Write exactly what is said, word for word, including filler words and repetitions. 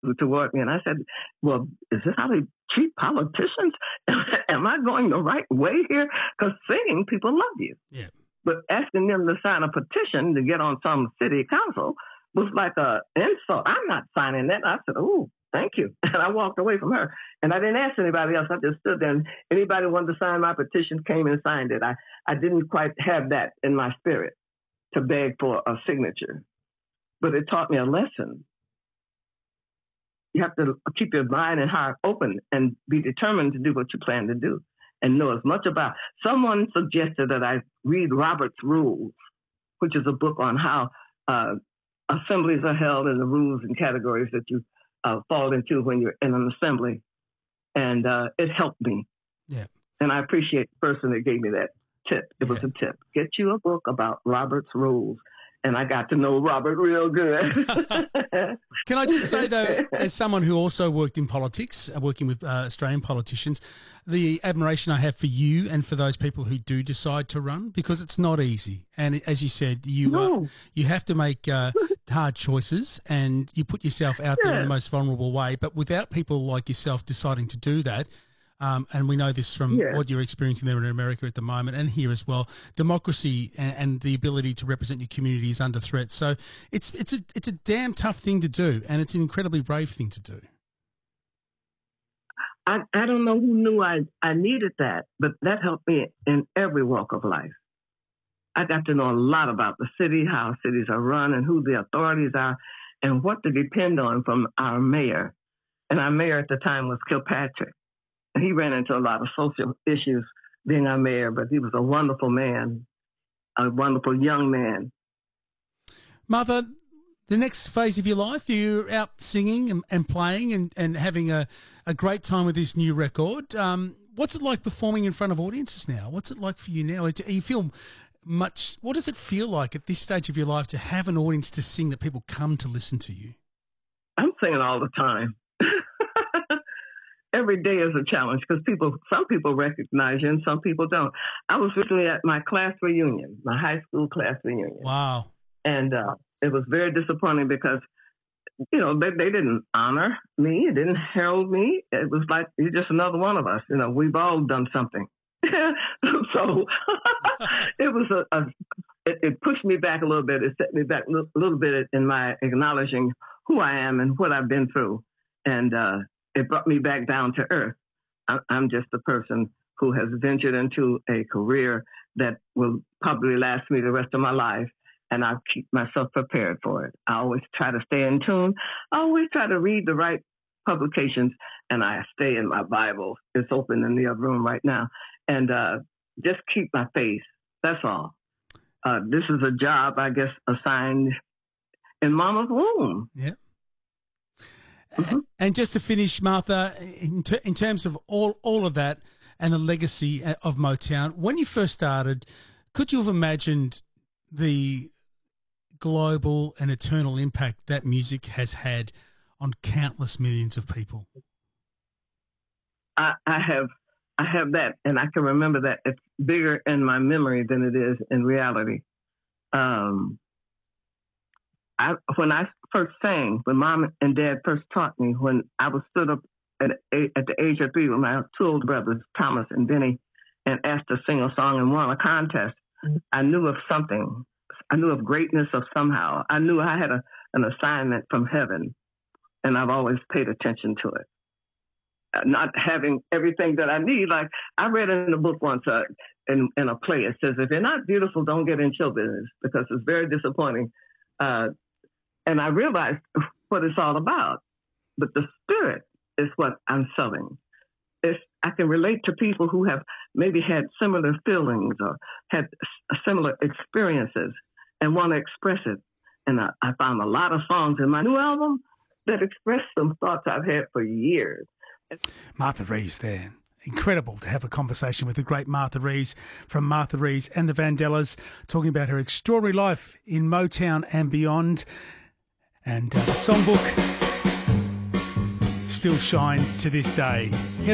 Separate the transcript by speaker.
Speaker 1: toward me. And I said, well, is this how they treat politicians? Am I going the right way here? Because singing, people love you.
Speaker 2: Yeah.
Speaker 1: But asking them to sign a petition to get on some city council was like a insult. I'm not signing that. I said, oh, thank you. And I walked away from her. And I didn't ask anybody else. I just stood there. And anybody who wanted to sign my petition came and signed it. I, I didn't quite have that in my spirit to beg for a signature. But it taught me a lesson. You have to keep your mind and heart open and be determined to do what you plan to do and know as much about. Someone suggested that I read Robert's Rules, which is a book on how uh, assemblies are held and the rules and categories that you uh, fall into when you're in an assembly. And uh, it helped me.
Speaker 2: Yeah.
Speaker 1: And I appreciate the person that gave me that tip. It was
Speaker 2: Yeah.
Speaker 1: a tip. Get you a book about Robert's Rules. And I got to know Robert real good.
Speaker 2: Can I just say, though, as someone who also worked in politics, uh, working with uh, Australian politicians, the admiration I have for you and for those people who do decide to run, because it's not easy. And as you said, you
Speaker 1: No.
Speaker 2: uh, you have to make uh, hard choices and you put yourself out there in
Speaker 1: Yeah.
Speaker 2: the most vulnerable way. But without people like yourself deciding to do that, Um, and we know this from
Speaker 1: Yeah.
Speaker 2: what you're experiencing there in America at the moment and here as well. Democracy and, and the ability to represent your community is under threat. So it's it's a it's a damn tough thing to do, and it's an incredibly brave thing to do.
Speaker 1: I, I don't know who knew I, I needed that, but that helped me in every walk of life. I got to know a lot about the city, how cities are run, and who the authorities are, and what to depend on from our mayor. And our mayor at the time was Kilpatrick. And he ran into a lot of social issues being our mayor, but he was a wonderful man, a wonderful young man.
Speaker 2: Martha, the next phase of your life, you're out singing and, and playing and, and having a, a great time with this new record. Um, what's it like performing in front of audiences now? What's it like for you now? Do you feel much, what does it feel like at this stage of your life to have an audience to sing, that people come to listen to you?
Speaker 1: I'm singing all the time. Every day is a challenge because people, some people recognize you and some people don't. I was recently at my class reunion, my high school class reunion.
Speaker 2: Wow.
Speaker 1: And uh, it was very disappointing because, you know, they, they didn't honor me. It didn't herald me. It was like, you're just another one of us. You know, we've all done something. So it was a, a it, it pushed me back a little bit. It set me back a little, little bit in my acknowledging who I am and what I've been through. And uh, it brought me back down to earth. I, I'm just a person who has ventured into a career that will probably last me the rest of my life. And I keep myself prepared for it. I always try to stay in tune. I always try to read the right publications, and I stay in my Bible. It's open in the other room right now. And uh, just keep my faith. That's all. Uh, this is a job, I guess, assigned in Mama's womb.
Speaker 2: Yeah.
Speaker 1: Mm-hmm.
Speaker 2: And just to finish, Martha, in, ter- in terms of all, all of that and the legacy of Motown, when you first started, could you have imagined the global and eternal impact that music has had on countless millions of people?
Speaker 1: I, I have I have that, and I can remember that. It's bigger in my memory than it is in reality. Um, I, when I first sang, when Mom and Dad first taught me, when I was stood up at, at the age of three with my two older brothers, Thomas and Benny, and asked to sing a song and won a contest, I knew of something. I knew of greatness of somehow. I knew I had a, an assignment from heaven, and I've always paid attention to it. Not having everything that I need. Like I read in a book once, uh, in, in a play, it says, if you're not beautiful, don't get in show business, because it's very disappointing. Uh, and I realized what it's all about. But the spirit is what I'm selling. It's, I can relate to people who have maybe had similar feelings or had s- similar experiences and want to express it. And I, I found a lot of songs in my new album that express some thoughts I've had for years.
Speaker 2: Martha Reeves there. Incredible to have a conversation with the great Martha Reeves from Martha Reeves and the Vandellas, talking about her extraordinary life in Motown and beyond. And uh, the songbook still shines to this day.